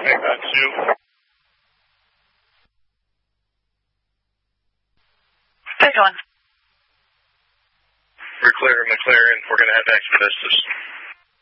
Take that, Sue. Big one. We're clear, McLaren. We're going to head to Expedistus.